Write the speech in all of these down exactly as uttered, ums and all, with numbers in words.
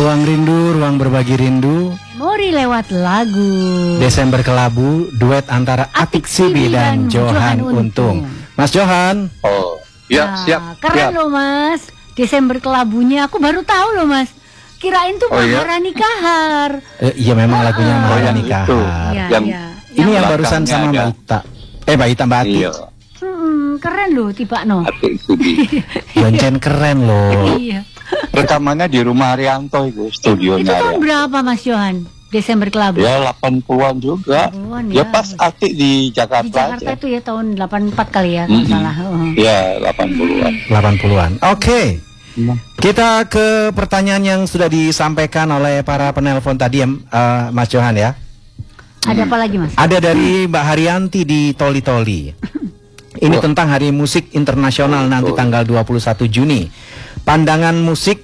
Ruang rindu, ruang berbagi rindu. Memori lewat lagu. Desember Kelabu, duet antara Atik Sibi dan, dan Johan Untung. Mas Johan. Oh, ya, nah, siap. Keren siap. loh Mas. Desember Kelabunya aku baru tahu loh Mas. Kirain tuh oh, Maharani iya? Kahar. Eh, iya memang lagunya oh, Maharani yang Kahar. Ya, yang, ya. Ini yang, yang barusan sama Mbak Ita. Eh Mbak Ita Mbak Ati. Iya. Hmm, keren loh tiba no. Atik Sibi. Yoncen keren loh. Iya. Rekamannya di rumah Arianto itu, studionya. Itu tahun Arianto. berapa Mas Johan? Desember Kelabu. Ya delapan puluhan juga. delapan puluhan, ya. ya pas Atik di Jakarta. Di Jakarta aja. itu ya tahun delapan puluh empat kali ya kalau Mm-hmm. salah. Uh. Ya delapan puluhan. delapan puluhan. Oke. Okay. Hmm. Kita ke pertanyaan yang sudah disampaikan oleh para penelpon tadi, uh, Mas Johan ya. Ada apa lagi Mas? Ada dari Mbak Haryanti di Toli Toli. Ini Wah. tentang Hari Musik Internasional nanti tanggal dua puluh satu Juni. Pandangan musik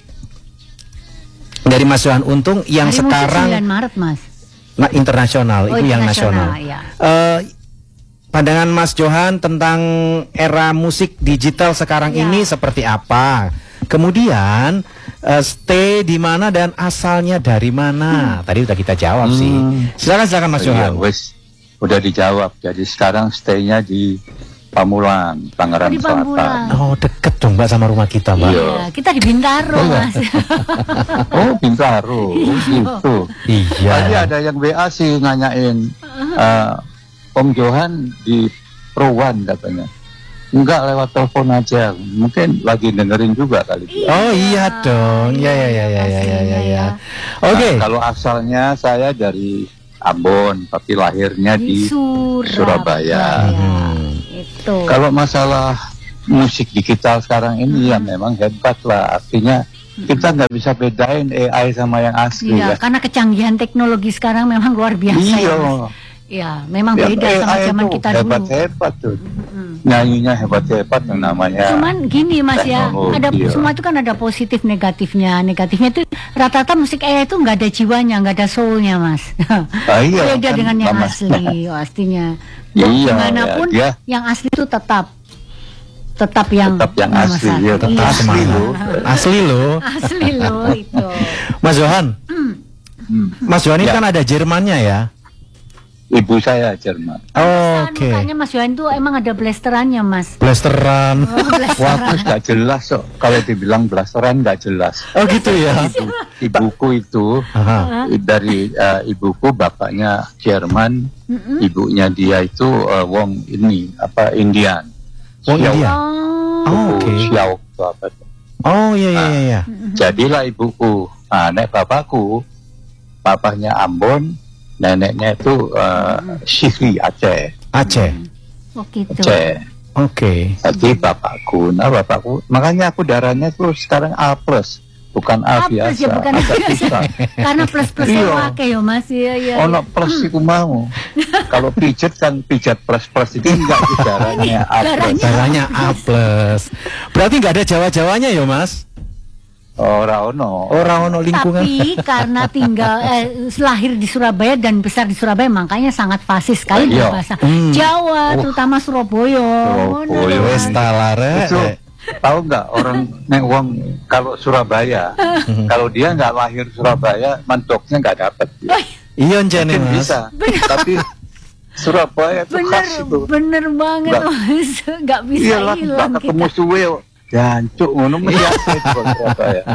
dari Mas Johan Untung yang Hari sekarang Musik sembilan Maret Mas. Nah, internasional, Oh, itu yang nasional. Ya. Uh, pandangan Mas Johan tentang era musik digital sekarang Ya. ini seperti apa? Kemudian uh, stay di mana dan asalnya dari mana? Hmm. Tadi udah kita jawab Hmm. sih. Silakan silakan Mas Iya, Johan. wes udah dijawab. Jadi sekarang stay-nya di Pamulang, Tangerang Oh, di Selatan. Pamulang. Oh, deket dong Mbak sama rumah kita, Mbak. Iya. Ya, kita di Bintaro Oh, iya. Mas. Oh, Bintaro. Oh, gitu. Iya. Tadi ada yang W A sih nanyain uh, Om Johan di Prowan katanya. Enggak, lewat telepon aja. Mungkin lagi dengerin juga kali dia. Oh iya dong. Ya ya ya ya ya ya ya. ya. Oke. Okay. Nah, kalau asalnya saya dari Ambon, tapi lahirnya di, Di Surabaya. Surabaya. Hmm. Itu. Kalau masalah musik digital sekarang ini ya memang hebat lah. Artinya kita nggak bisa bedain A I sama yang asli Iya, ya. karena kecanggihan teknologi sekarang memang luar biasa ya Iya. Mas. Ya, memang Yang beda sama A I zaman itu kita dulu. hebat-hebat tuh. Hmm. Nyanyinya hebat-hebat yang namanya. Cuman gini Mas ya, teknologi, ada ya. semua itu kan ada positif negatifnya. Negatifnya itu rata-rata musik A I itu nggak ada jiwanya, nggak ada soulnya Mas. Ah, iya, Beda kan, dengan yang sama- asli, pastinya. Iya, Dimanapun ya, dia yang asli itu tetap tetap yang tetap yang nomor asli, satu. ya, tetap Iya. asli loh. Asli loh. Asli loh itu. Mas Johan. Hmm. Mas Johan ini Ya. kan ada Jermannya ya. Ibu saya Jerman. Oh, Oke. Okay. Makanya Mas Johan itu emang ada blasterannya Mas. Blasteran. Oh, blasteran. Wah, terus nggak jelas kok. Kalau dibilang blasteran nggak jelas. Oh gitu ya. Ibu, ibuku itu Aha. dari uh, ibuku bapaknya Jerman, Mm-mm. ibunya dia itu uh, Wong ini apa Indian. Wong Xiao. India? Oh. Oh, oke. Xiao itu apa itu. Oh iya iya iya. iya. Jadilah ibuku. Nah, nek bapakku, papahnya Ambon, neneknya itu uh, Syihri Aceh. Aceh. Oh gitu. Aceh. Oke. Jadi bapakku, nah bapakku, makanya aku darahnya tuh sekarang A plus, bukan A, A plus biasa. ya, bukan agak biasa. susah. Karena plus-plus Iya. yang pakai ya Mas ya ya. Ono plus iku mau. Kalau pijat kan pijat plus plus itu enggak itu darahnya A plus. Darahnya A plus. Berarti nggak ada Jawa-Jawanya ya Mas? Ora ono. Orang ono lingkungan. Tapi karena tinggal eh, lahir di Surabaya dan besar di Surabaya makanya sangat fasih sekali Iya. berbahasa Hmm. Jawa, Oh. terutama Surabaya. Surabaya. Nah, Wes talare. Itu tahu nggak orang nek wong kalau Surabaya, kalau dia nggak lahir Surabaya, mantoknya nggak dapat. Oh, Iya jene Mungkin Mas. bisa, tapi Surabaya itu bener khas itu. bener banget Nggak. Mas, nggak bisa Iyalah, hilang nggak ketemu kita. suwe. Jancuk ngono mesti apa itu Surabaya.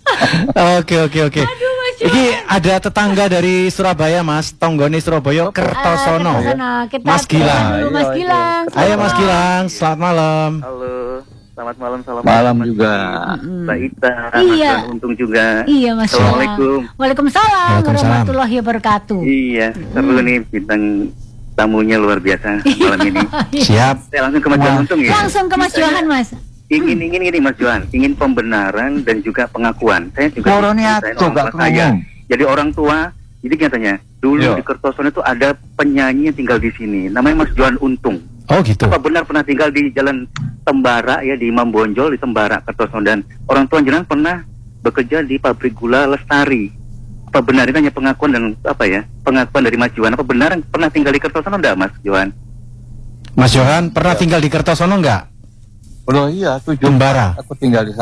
Oke oke oke. Iki ada tetangga dari Surabaya Mas, tonggone Surabaya Kertosono. Ah, Kertosono. Kita Mas Gilang. dulu, Mas Ayo, Gilang. Ayo Mas selamat Gilang, selamat malam. Halo, selamat malam, salam Malam Mas juga. Mbak Ita, Iya. Mas Johan Untung juga. Iya Mas Gilang. Assalamualaikum. Waalaikumsalam Waalaikumsalam. warahmatullahi wabarakatuh. Iya, seru nih bintang tamunya luar biasa malam ini. Siap. Saya langsung ke Mas Johan Untung ya. Langsung ke Mas Johan Mas. Ingin ingin ini Mas Johan, ingin pembenaran dan juga pengakuan. Saya juga Korone diceritain atuh, orang gak tua saya. ngomong. Jadi orang tua, jadi katanya dulu Yo. di Kertosono itu ada penyanyi yang tinggal di sini, namanya Mas Johan Untung. Oh gitu. Apa benar pernah tinggal di Jalan Tembara ya di Imam Bonjol di Tembara Kertosono dan orang tua jenengan pernah bekerja di pabrik gula Lestari. Apa benar itu hanya pengakuan dan apa ya pengakuan dari Mas Johan? Apa benar pernah tinggal di Kertosono enggak Mas Johan? Mas Johan pernah tinggal di Kertosono enggak? Oh iya, tujuh Tembara. Aku tinggal di sana.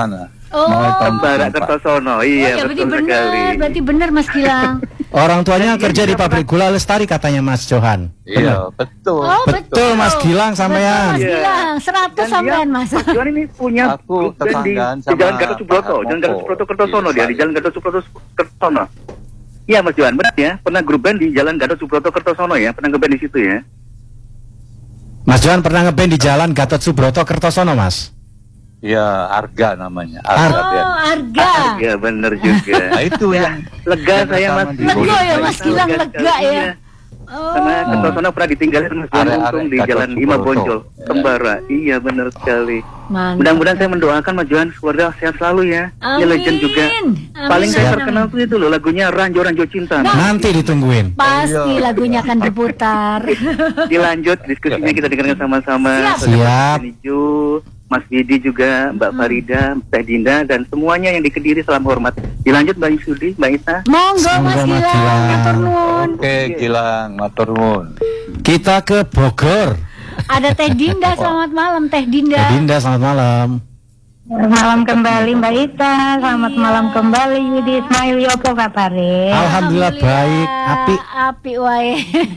Oh, Tempat. Tembara Kertosono. oh Iya, ya berarti betul benar, sekali. berarti benar Mas Gilang. Orang tuanya Dan kerja dia di juga pabrik gula Lestari katanya Mas Johan. Iya, betul. Oh, Betul, Mas Gilang sampean. Betul, Mas Iya. Gilang, seratus Dan dia- sampean Mas. Mas Johan ini punya Aku grup band di, tetanggaan di sama Jalan Gatot Subroto, Pak Jalan Gatot Moko. Subroto Kertosono Iya, dia, di Jalan Gatot Subroto Kertosono. Iya Mas Johan, benar ya? Pernah grup band di Jalan Gatot Subroto Kertosono ya? Pernah ngeband di situ ya? Mas Johan pernah ngeband di Jalan Gatot Subroto Kertosono, Mas? Iya, Arga namanya. Oh, Arga band. harga. Iya benar juga. Nah, itu yang Lega yang saya rekaman Mas. di Lega Boyolali. ya, Mas Gilang, Lega lega sekali, ya. iya. Oh. Karena Kertosono pernah ditinggalin Mas Johan Are-are Untung di Gatot Jalan Subroto. Ima Bonjol, Tembara. Iya benar sekali. Mantap. Mudah-mudahan saya mendoakan Mas Johan keluarga sehat selalu ya. Ini Amin. legend juga. Amin, Paling saya amin, terkenal tuh itu loh lagunya Ranjo Ranjo Cinta. Nah. Nanti ditungguin. Pasti Iya. lagunya akan diputar. Dilanjut diskusinya kita dengarkan sama-sama. Siap. Siap. Mas Niju, Mas Widi juga, Mbak Farida, Teh Dinda dan semuanya yang di Kediri salam hormat. Dilanjut Mbak Yusudi, Mbak Ita. Monggo Mas Monggo, Mas Gilang, Gilang. matur nuwun. Oke, Gilang, matur nuwun. Kita ke Bogor. Ada Teh Dinda, selamat malam Teh Dinda. Teh Dinda, selamat malam. Malam kembali Mbak Ita, selamat Iya. malam kembali Yudi Ismail Yopo kapare. Alhamdulillah baik, api. Api wae.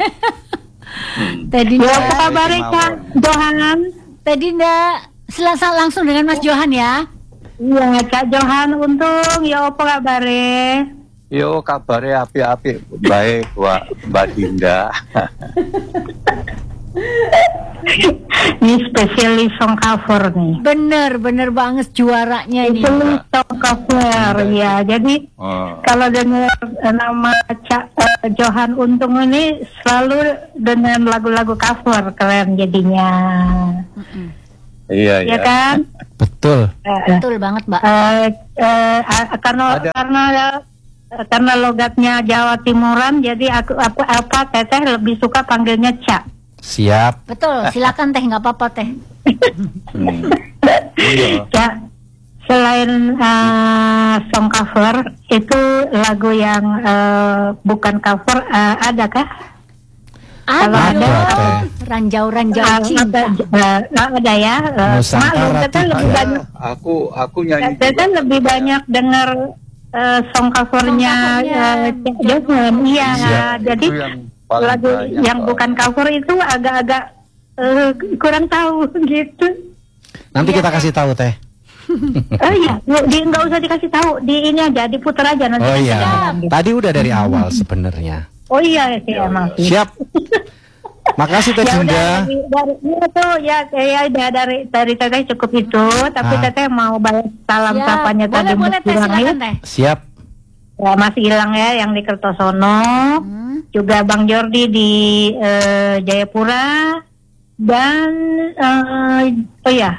Teh Dinda, Ya apa kabar Kak Johan? Teh Dinda, selasa langsung dengan Mas Johan ya. Iya Kak Johan untung ya apa kabare? Yo, kabarnya api-api. Baik, Wak, Mbak Dinda. Ini spesialis song cover nih. Bener, bener banget juaranya ini. Spesialis song cover ya. Jadi Oh. kalau dengar eh, nama Cak eh, Johan Untung ini selalu dengan lagu-lagu cover, keren jadinya. Iya, Ya iya. kan? Betul. Eh, eh. Betul banget, Mbak. Eh, eh, a- karena Ada. karena eh, karena logatnya Jawa Timuran, jadi aku apa apa teteh lebih suka panggilnya Cak. Siap. Betul, silakan Teh, nggak apa-apa Teh. Hmm. Iya. Cak, selain eh, song cover itu lagu yang eh, bukan cover eh, adakah? Ada Ada, dong. Teh. Ranjau-ranjau Eh, cinta. ada, eh, ada ya. Eh, Nusantara maklum, teteh lebih Tiga. banyak, Aku aku nyanyi teteh juga. lebih banyak dengar eh, song covernya Song covernya eh, Cak Johan. Iya, Iya, jadi itu yang paling lagu banyak, yang Pak. bukan cover itu agak-agak eh, kurang tahu gitu. Nanti kita kasih tahu Teh. Oh iya, Bu, di nggak usah dikasih tahu, di ini aja diputar aja nanti. Oh iya. Siap. Tadi udah dari awal sebenarnya. Oh iya sih emang sih. Siap. Makasih Teh Ya udah Dinda. dari, dari ya tuh ya ya udah dari dari teteh cukup itu, tapi Ah. teteh mau balas salam Ya, sapanya tadi boleh, boleh Teh, Mas Gilang ya. silakan Teh. Siap. Ya, Mas Gilang ya yang di Kertosono, Hmm. juga Bang Jordi di eh, Jayapura dan eh, oh ya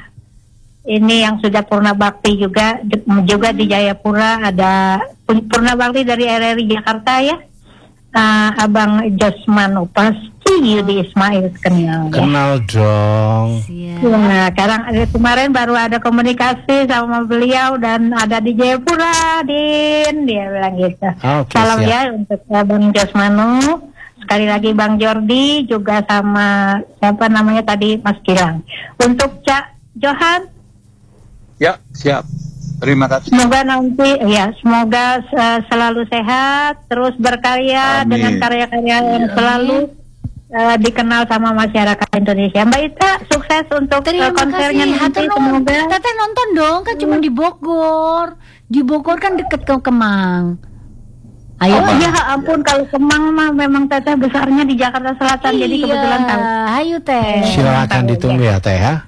ini yang sudah Purna Bakti juga juga di Jayapura ada Purna Bakti dari R R I Jakarta ya. Eh, Abang Josman pasti Yudi Ismail kenal ya. Kenal dong. Siap. Nah, sekarang ada kemarin baru ada komunikasi sama beliau dan ada di Jayapura, Din, dia bilang gitu. Oke, Salam siap. ya untuk uh, Bang Josmanu, sekali lagi Bang Jordi, juga sama siapa namanya tadi Mas Gilang. Untuk Cak Johan, Ya, siap. Terima kasih. semoga nanti ya semoga uh, selalu sehat, terus berkarya Amin. dengan karya-karya yang Iya. selalu uh, dikenal sama masyarakat Indonesia. Mbak Ita, sukses untuk uh, Terima konsernya kasih. nanti Hatur nuhun. semoga. Teteh nonton dong, kan cuma di Bogor. Di Bogor kan deket ke Kemang. Ayo, Oh Teh. ya ampun, kalau Kemang mah memang teteh besarnya di Jakarta Selatan, jadi kebetulan tahu. Ayo Teh. Silakan ditunggu ya Teh ya.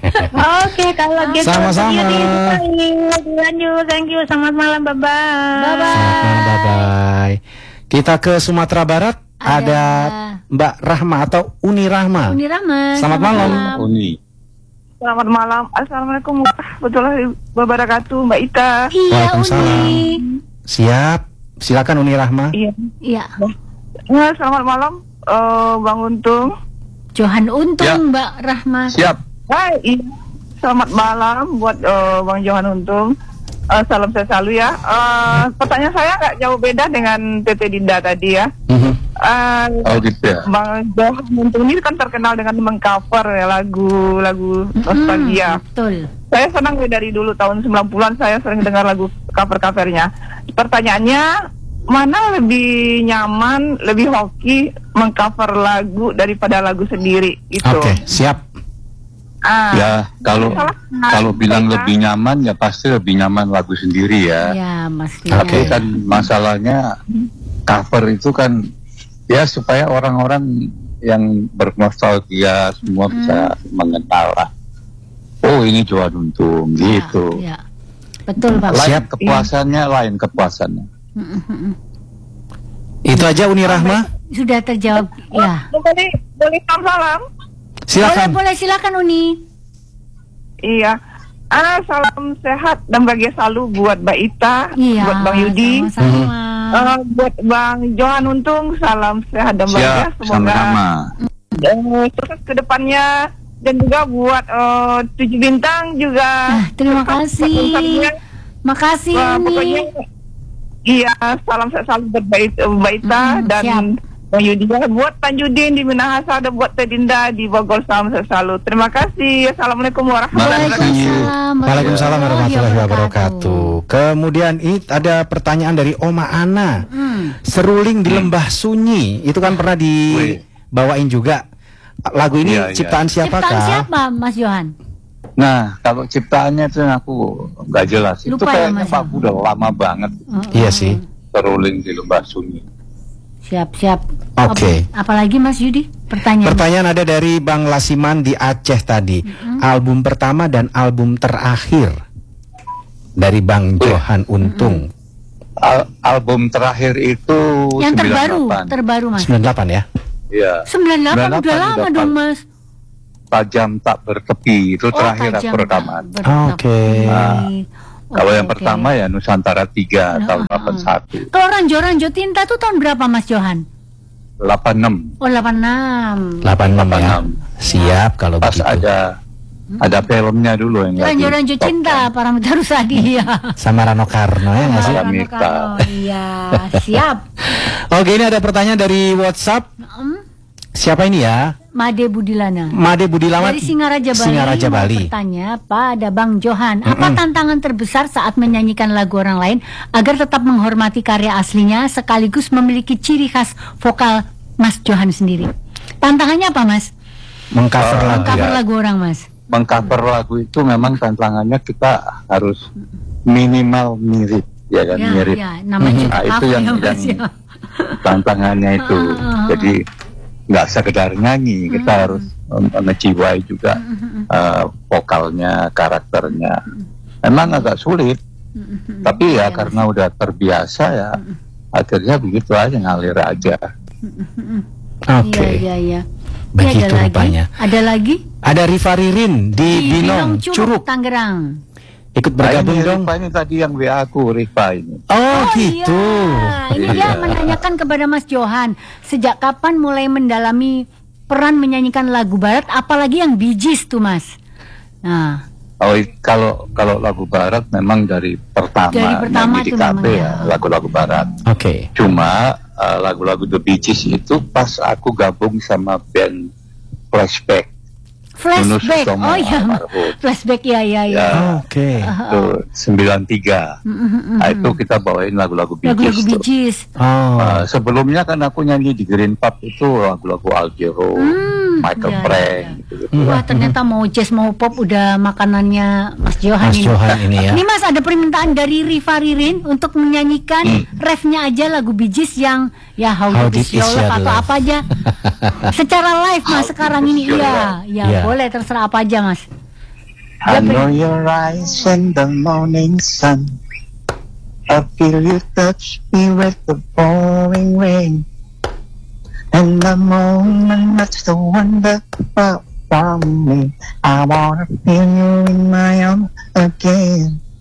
Oke, kalau gitu. Sama-sama. Yudi, Lanjut, thank you. Selamat malam, bye bye. Bye-bye. Selamat malam, bye bye. Kita ke Sumatera Barat. Ada Ada Mbak Rahma atau Uni Rahma. Uni Rahma. Selamat malam. Uni. Selamat malam. Assalamualaikum warahmatullahi wabarakatuh, Mbak Ita. Iya, Waalaikumsalam. Uni. Siap. Silakan Uni Rahma. Iya. Iya. Ya, selamat malam, eh, Bang Untung. Johan Untung, Ya. Mbak Rahma. Siap. Hai, iya. Selamat malam buat eh, Bang Johan Untung. Eh, salam sehat selalu ya. Eh, pertanyaan saya nggak jauh beda dengan Tete Dinda tadi ya. Mhm. Uh, Oh gitu ya. Bang Johan Untung ini kan terkenal dengan mengcover ya lagu-lagu nostalgia. Mm, betul. Saya senang ya dari dulu tahun sembilan puluhan saya sering dengar lagu cover-covernya. Pertanyaannya, mana lebih nyaman, lebih hoki mengcover lagu daripada lagu sendiri itu? Oke, siap. Ah, Ya kalau salah. kalau bilang Baiklah. lebih nyaman ya pasti lebih nyaman lagu sendiri ya. Ya, Mas. Tapi kan masalahnya cover itu kan ya supaya orang-orang yang bernostalgia semua bisa mengenal lah. Oh ini Johan Untung gitu. Ya, ya. Betul, Pak. Lain Siap. kepuasannya, lain kepuasannya. Itu aja Uni Rahma. Sudah terjawab. Ya. Boleh, boleh salam. Silakan. Boleh, boleh silakan Uni. Iya. Ah, salam sehat dan bahagia selalu buat Mbak Ita, Iya. buat Bang Yudi, Sama-sama. eh, buat Bang Johan Untung, salam sehat dan bahagia. Siap, Semoga sama-sama. eh, sukses ke depannya, dan juga buat eh, Tujuh Bintang juga. Ah, terima sukses kasih. buat urusannya. Makasih Wah, Uni. pokoknya iya, salam sehat selalu buat Mbak Ita, Mbak Ita Mm, dan siap. Bang Yudi, buat Tanjudin di Minahasa, dan buat Tedinda di Bogor, salam sehat selalu. Terima kasih. Assalamualaikum warahmatullahi wabarakatuh. Waalaikumsalam. Waalaikumsalam warahmatullahi wabarakatuh. Kemudian ini ada pertanyaan dari Oma Ana. Hmm. Seruling di Lembah Sunyi itu kan pernah dibawain juga. Lagu ini Iya, iya. ciptaan siapakah? Ciptaan siapa, Mas Johan? Nah kalau ciptaannya itu aku nggak jelas. Itu Lupa ya, kayaknya Mas. Pak udah lama banget. Iya sih. Seruling di Lembah Sunyi. Siap-siap. Oke. Apa- Apalagi Mas Yudi? Pertanyaan. Pertanyaan ada dari Bang Lasiman di Aceh tadi. Album pertama dan album terakhir dari Bang Johan Untung. Al- album terakhir itu Yang terbaru, sembilan puluh delapan. terbaru Mas. sembilan puluh delapan ya. Iya. sembilan puluh delapan udah sembilan puluh delapan lama udah dong pas. Mas. Tajam tak bertepi itu terakhir Tajam aku rekaman. tak bertepi. Oke. Nah, Kalau Oke, yang oke. pertama ya Nusantara tiga tahun delapan puluh satu. Kalau Ranjo-Ranjo Tinta tuh tahun berapa Mas Johan? delapan puluh enam. Oh delapan puluh enam. delapan puluh enam ya. delapan puluh enam. Siap kalau Pas begitu. ada ada filmnya dulu yang lagi Ranjo-Ranjo top Cinta, kan. Paramitha Rusadi ya. Sama Rano Karno ya nggak sih? Sama. Rano Mita. Karno, iya, siap. Oke, ini ada pertanyaan dari WhatsApp. Hmm, Siapa ini ya? Made Budilana. Made Budilama Dari Singaraja Bali, Singaraja mau Bali. bertanya pada Bang Johan, apa tantangan terbesar saat menyanyikan lagu orang lain agar tetap menghormati karya aslinya sekaligus memiliki ciri khas vokal Mas Johan sendiri? Tantangannya apa Mas? Mengcover Oh, lagu. Cover ya. lagu orang Mas. Mengcover lagu itu memang tantangannya kita harus minimal mirip ya kan Ya, mirip. ya, namanya juga Nah, itu cover yang ya Mas yang ya. tantangannya itu. Ah, ah, ah. Jadi nggak sekedar nyanyi, kita harus um, menjiwai juga uh, vokalnya, karakternya. Memang agak sulit, tapi ya karena udah terbiasa ya, akhirnya begitu aja, ngalir aja. Oke. Iya, iya, iya. Begitu Iya, ada rupanya. Lagi? Ada lagi? Ada Riva Ririn di, Binong, Curug. Tangerang. Ikut Nah, bergabung ini dong. Rifa ini tadi yang W A aku, Rifa ini. Oh, gitu. Iya. Ini dia Iya. menanyakan kepada Mas Johan, sejak kapan mulai mendalami peran menyanyikan lagu barat, apalagi yang Bee Gees tuh Mas? Nah, Oh, i- kalau kalau lagu barat memang dari pertama, Dari pertama nyanyi di tuh K B memang ya, ya. lagu-lagu barat. Oke. Cuma uh, lagu-lagu The Bee Gees itu pas aku gabung sama band Flashback. Yunus flashback. Utomo Oh iya, almarhum. flashback ya ya ya. Ya, Oke. itu sembilan tiga. Nah, itu kita bawain lagu-lagu Bee Lagu-lagu Gees Bee tuh. Gees. Oh. Uh, sebelumnya kan aku nyanyi di Green Pub itu lagu-lagu Al Jarreau, Hmm, Michael iya, Frank iya. gitu, gitu. Wah ternyata mau jazz mau pop udah makanannya Mas Johan Mas ini. Johan ini ya. Ini Mas ada permintaan dari Riva Ririn untuk menyanyikan refnya aja lagu Bee Gees yang ya How, How Deep Is Deep Your Is Love Your atau Love. apa aja. Secara live Mas How sekarang Deep ini Is Your iya, Love. ya Iya. boleh terserah apa aja Mas. I know your eyes in the morning sun. I feel you touch me with the pouring rain. And the moment that's the wonder from me. I wanna feel you in my arms again.